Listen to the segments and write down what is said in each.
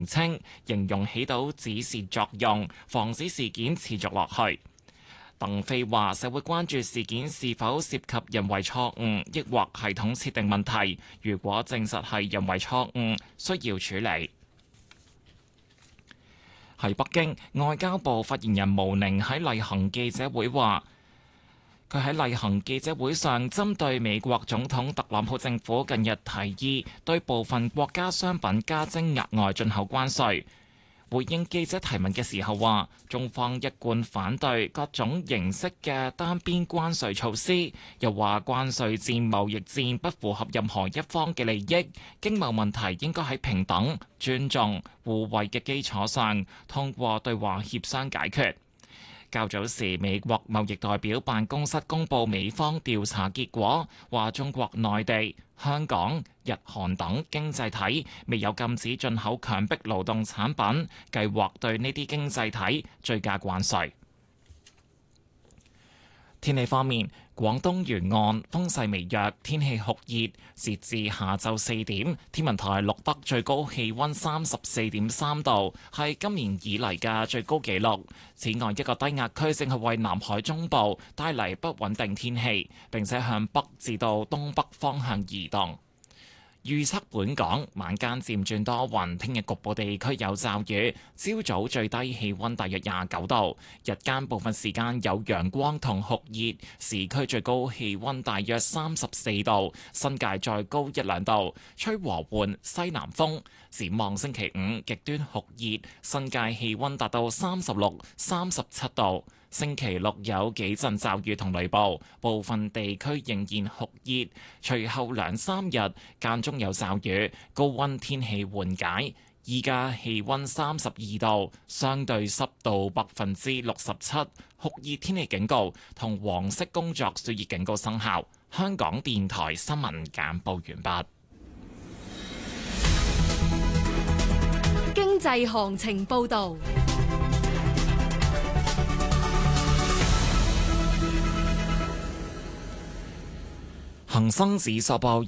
稱，形容起到止蝕作用，防止事件持續落去。鄧飛話：社會關注事件是否涉及人為錯誤，抑或系統設定問題。如果證實係人為錯誤，需要處理。喺北京，外交部發言人毛寧喺例行記者會話，佢喺例行記者會上針對美國總統特朗普政府近日提議對部分國家商品加徵額外進口關稅。回應記者提問嘅時候話，中方一貫反對各種形式嘅單邊關稅措施，又話關稅戰、貿易戰不符合任何一方嘅利益，經貿問題應該喺平等、尊重、互惠嘅基礎上，通過對話協商解決。較早時，美國貿易代表辦公室公佈美方調查結果，話中國內地、香港、日韓等經濟體未有禁止進口強迫勞動產品，計劃對呢啲經濟體追加關稅。天氣方面，廣東沿岸風勢微弱，天氣酷熱。截至下晝4點，天文台錄得最高氣溫34.3度，係今年以嚟嘅最高紀錄。此外，一個低壓區正係為南海中部帶嚟不穩定天氣，並且向北至到東北方向移動。預測本港晚間漸轉多雲，聽日局部地區有驟雨。朝早最低氣溫大約29度，日間部分時間有陽光同酷熱，市區最高氣溫大約34度，新界再高1-2度，吹和緩西南風。展望星期5極端酷熱，新界氣溫達到36、37度。星期6有幾陣驟雨同雷暴，部分地區仍然酷熱。隨後2-3日間中有驟雨，高溫天氣緩解。依家氣溫32度，相對濕度67%，酷熱天氣警告同黃色工作暑熱警告生效。香港電台新聞簡報完畢。 經濟行情報導。 恒生指數報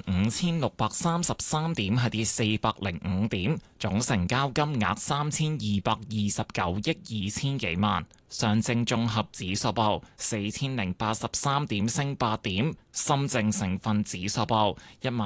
25,633點，係跌405點，總成交金額3,229億2千幾萬。上證綜合指數報4,083點，升8點。深證成分指數報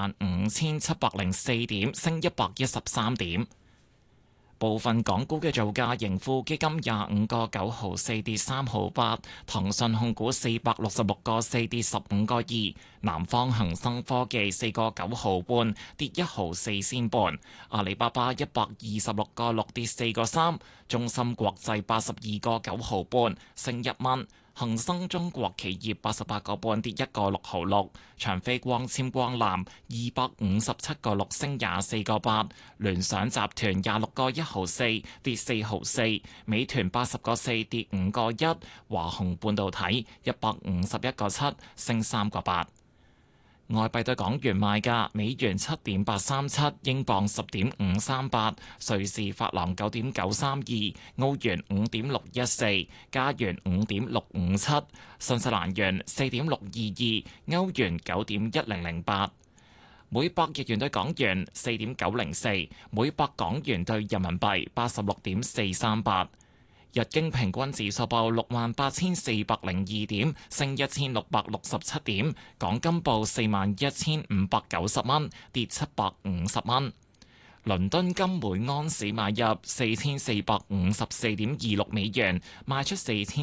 15,704點，升113點。部分港股嘅造價：盈富基金25個9毫4跌3毫8，騰訊控股466個4跌15個2，南方恒生科技4個9毫半跌1毫4仙半，阿里巴巴126個6跌4個3，中芯國際82個9毫半升1蚊。恒生中國企業88個半跌1個6毫6，長飛光纖光纜257個6升24個8，聯想集團26個1毫4跌4毫4，美團80個4跌5個1，華虹半導體151個7升3個8。外幣對港元賣價：美元7.837，英鎊10.538，瑞士法郎9.932，澳元5.614，加元5.657，新西蘭元4.622，歐元9.1008，每百日元對港元4.904，每百港元對人民幣86.438。日經平均指數報68,402點，升1,667點。港金報41,590蚊，跌750蚊。倫敦金每安士買入4,454.26美元，賣出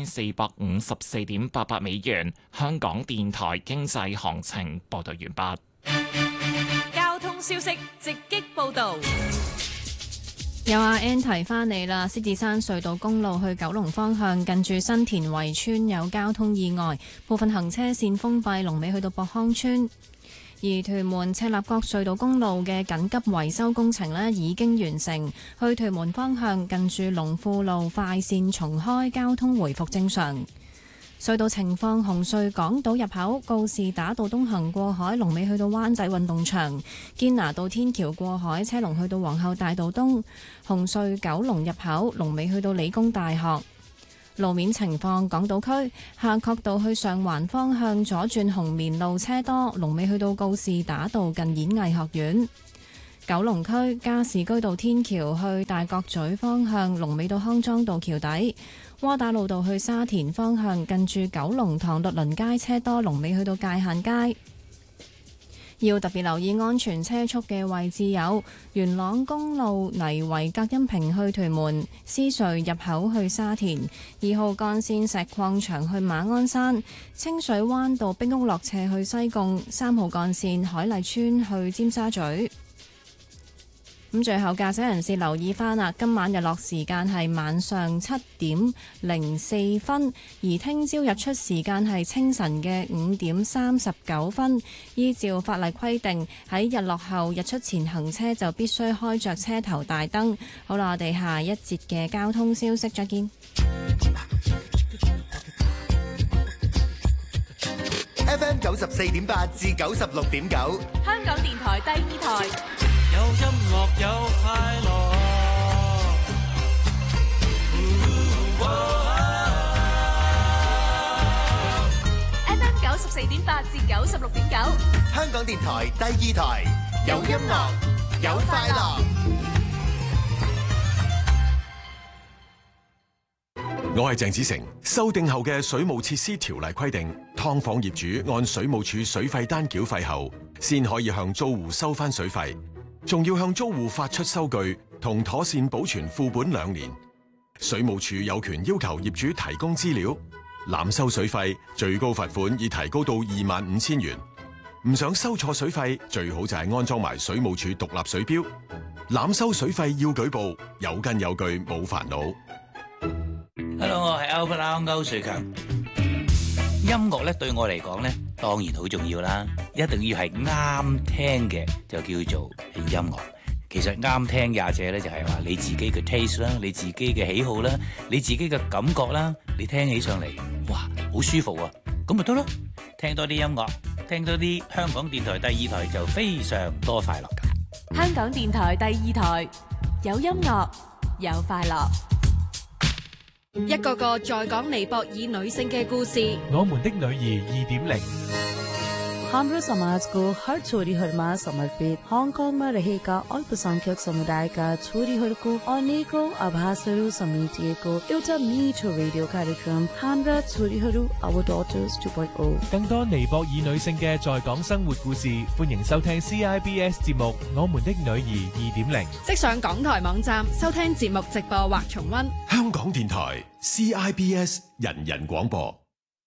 4,454.88美元。香港電台經濟行情報道完畢。 交通消息直擊報道。 有阿 Ann 提翻你啦，獅子山隧道公路去九龍方向近住新田圍村有交通意外，部分行車線封閉，龍尾去到博康村。而屯門赤鱲角隧道公路嘅緊急維修工程呢已經完成，去屯門方向近住龍富路快線重開，交通回復正常。隧道情況：紅隧港島入口告士打道東行過海，龍尾去到灣仔運動場；堅拿道天橋過海，車龍去到皇后大道東。紅隧九龍入口龍尾去到理工大學。路面情況：港島區夏慤道去上環方向左轉紅棉路車多，龍尾去到告士打道近演藝學院。 九龍區加士居道天橋去大角咀方向，龍尾到康莊道橋底；窩打老道去沙田方向，近住九龍塘律倫街車多，龍尾去到界限街。要特別留意安全車速嘅位置有元朗公路泥圍隔音屏去屯門、獅隧入口去沙田、2號幹線石礦場去馬鞍山、清水灣道冰屋落斜去西貢、3號幹線海麗村去尖沙咀。咁最後駕駛人士留意翻啦，今晚日落時間係晚上7:04，而聽朝日出時間係清晨嘅5:39。依照法例規定，喺日落後日出前行車就必須開着車頭大燈。好啦，我哋下一節嘅交通消息再見。 FM 94.8至96.9， 香港電台第二台。 有音樂有快樂 FM 94.8至96.9， 香港電台第二台，有音樂有快樂。 我係鄭子誠。修訂後嘅水務設施條例規定，劏房業主按水務署水費單繳費後，先可以向租戶收返水費，仲要向租戶發出收據同妥善保存副本2年。水務署有權要求業主提供資料，濫收水費最高罰款已提高到25,000元。唔想收錯水費，最好就係安裝埋水務署獨立水錶。濫收水費要舉報，有根有據冇煩惱。 Hello， 我係 Albert 歐瑞強。音樂咧對我嚟講咧，當然好重要啦，一定要係啱聽嘅就叫做音樂。其實啱聽也者咧就係話你自己嘅 taste 啦，你自己嘅喜好啦，你自己嘅感覺啦，你聽起上嚟哇好舒服啊，咁咪得咯。聽多啲音樂，聽多啲香港電台第二台就非常多快樂㗎。 香港電台第二台，有音樂有快樂。一個個在港尼泊爾女性嘅故事。 我們的女兒2.0。 हाम्रा समाजको हर छोरीहरूमा समर्पित हङकङमा रहेका अल्पसंख्यक समुदायका छोरीहरूको अनेकौं आभासहरू समेटिएको एउटा मिठो रेडियो कार्यक्रम हाम्रा छोरीहरू Our Daughters 2.0。 更多尼泊爾女性嘅在港生活故事，歡迎收聽 CIBS 節目《我們的女兒2.0》。 即上港台網站收聽節目直播或重溫。 香港電台 CIBS 人人廣播。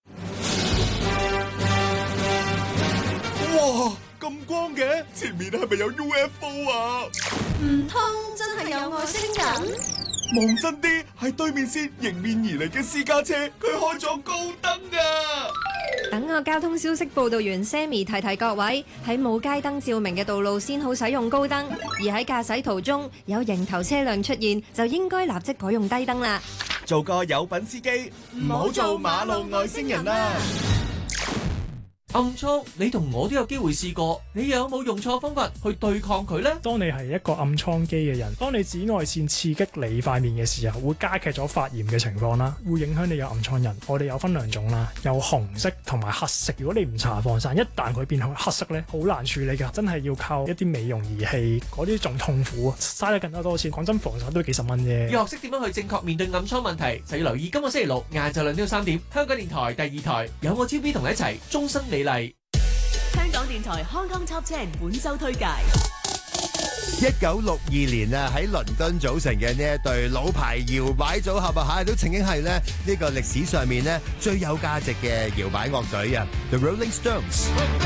哇，咁光嘅，前面係咪有 UFO 啊？ 唔通真係有外星人？ 望真啲，係對面線迎面而嚟嘅私家車，佢開咗高燈啊！ 等個交通消息報道員 Sammy 提提各位，喺冇街燈照明嘅道路先好使用高燈，而喺駕駛途中有迎頭車輛出現，就應該立即改用低燈啦。 做個有品司機，唔好做馬路外星人啦！ 暗瘡，你同我都有機會試過，你有冇用錯方法去對抗佢呢？ 當你係一個暗瘡肌嘅人，當你紫外線刺激你塊面嘅時候，會加劇咗發炎嘅情況啦，會影響你有暗瘡人。我哋有分2種啦，有紅色同埋黑色。如果你唔搽防曬，一旦佢變去黑色呢，好難處理㗎，真係要靠一啲美容儀器，嗰啲仲痛苦啊，嘥得更加多錢。講真，防曬都幾十蚊啫。 要學識點樣去正確面對暗瘡問題，就要留意今個星期六晏晝2點到3點，香港電台第二台有我 TV 同你一齊終身美麗。 香港電台 Hong Kong Top 10本周推介。 1962年啊，喺倫敦組成嘅呢一隊老牌搖擺組合啊，都曾經係咧呢個歷史上面咧最有價值嘅搖擺樂隊啊 ，The Rolling Stones。